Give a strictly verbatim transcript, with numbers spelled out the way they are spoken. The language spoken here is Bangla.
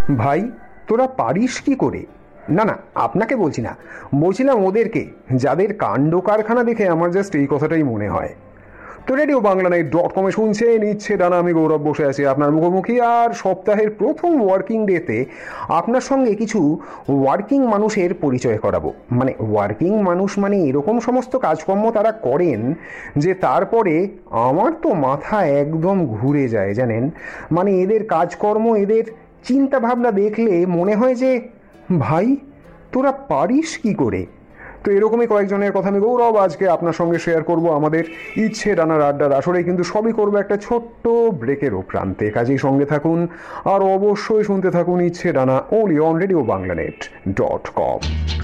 ভাই তোরা পারিস কি করে? না না, আপনাকে বলছি না, বলছিলাম ওদেরকে, যাদের কাণ্ড কারখানা দেখে আমার জাস্ট এই কথাটাই মনে হয়। তো রেডিও বাংলা নাইট ডট কমে শুনছেন ইচ্ছে ডানা, আমি গৌরব বসে আছি আপনার মুখোমুখি। আর সপ্তাহের প্রথম ওয়ার্কিং ডেতে আপনার সঙ্গে কিছু ওয়ার্কিং মানুষের পরিচয় করাবো। মানে ওয়ার্কিং মানুষ মানে এরকম সমস্ত কাজকর্ম তারা করেন যে তারপরে আমার তো মাথা একদম ঘুরে যায় জানেন। মানে এদের কাজকর্ম, এদের চিন্তা ভাবনা দেখলে মনে হয় যে ভাই তোরা পারিস কি করে। তো এরকমই কয়েকজনের কথা আমি গৌরব আজকে আপনার সঙ্গে শেয়ার করব আমাদের ইচ্ছে ডানার আড্ডার আসরে, কিন্তু সবই করবো একটা ছোট্ট ব্রেকেরও প্রান্তে। কাজেই সঙ্গে থাকুন আর অবশ্যই শুনতে থাকুন ইচ্ছে ডানা, only on radio Bangla net dot com.